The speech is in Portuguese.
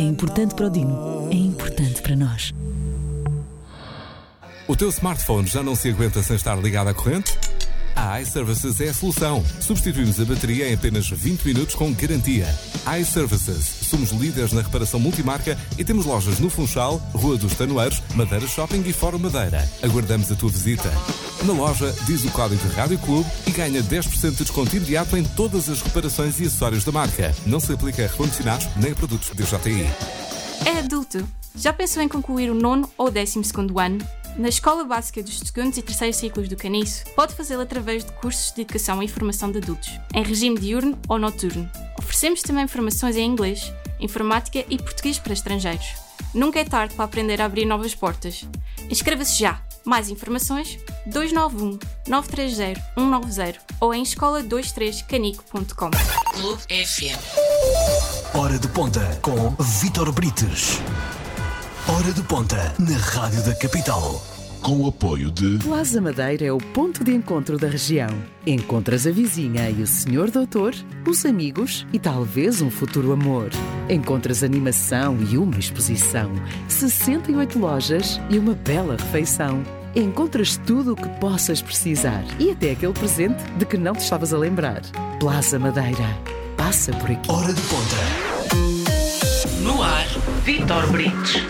É importante para o Dino, é importante para nós. O teu smartphone já não se aguenta sem estar ligado à corrente? A iServices é a solução. Substituímos a bateria em apenas 20 minutos com garantia. iServices. Somos líderes na reparação multimarca e temos lojas no Funchal, Rua dos Tanoeiros, Madeira Shopping e Fórum Madeira. Aguardamos a tua visita. Na loja, diz o código de Rádio Clube e ganha 10% de desconto imediato em todas as reparações e acessórios da marca. Não se aplica a recondicionados nem a produtos DJI. É adulto. Já pensou em concluir o 9º ou 12º ano? Na Escola Básica dos 2º e 3º ciclos do Caniço, pode fazê-lo através de cursos de educação e formação de adultos, em regime diurno ou noturno. Oferecemos também formações em inglês, informática e português para estrangeiros. Nunca é tarde para aprender a abrir novas portas. Inscreva-se já! Mais informações 291 930 190 ou em escola23canico.com. Clube FM. Hora de Ponta com Vítor Brites. Hora de Ponta na Rádio da Capital. Com o apoio de... Plaza Madeira é o ponto de encontro da região. Encontras a vizinha e o senhor doutor, os amigos e talvez um futuro amor. Encontras animação e uma exposição, 68 lojas e uma bela refeição. Encontras tudo o que possas precisar e até aquele presente de que não te estavas a lembrar. Plaza Madeira. Passa por aqui. Hora de Ponta. No ar, Vítor Brites.